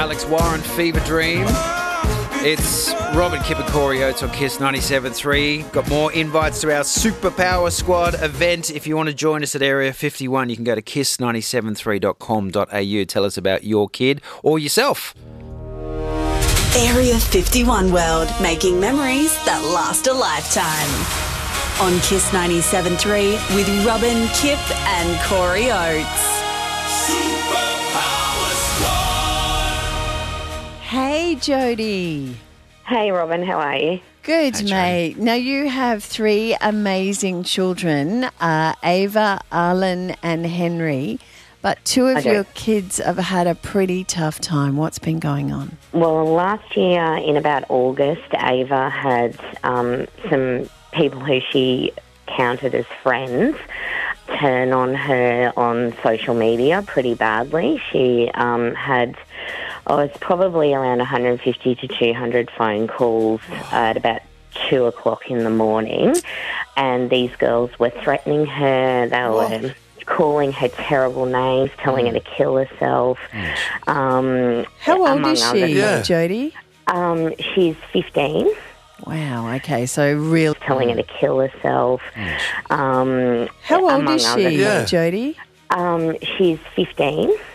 Alex Warren, Fever Dream. It's Robin, Kip and Corey Oates on Kiss 97.3. Got more invites to our Superpower Squad event. If you want to join us at Area 51, you can go to kiss973.com.au. Tell us about your kid or yourself. Area 51 World, making memories that last a lifetime. On Kiss 97.3 with Robin, Kip and Corey Oates. Hey, Jody. Hey, Robin, how are you? Good, Hey, Jody. mate. Now, you have three amazing children, Ava, Arlen and Henry, but two of Okay. your kids have had a pretty tough time. What's been going on? Well, last year in about August, Ava had some people who she counted as friends turn on her on social media pretty badly. She had... it's probably around 150 to 200 phone calls at about 2 o'clock in the morning. And these girls were threatening her. They were calling her terrible names, telling her to kill herself. How old among is other she, things. Jody? She's 15, Wow, okay, so real. telling her to kill herself. How old among is other she, things. Jody? She's 15.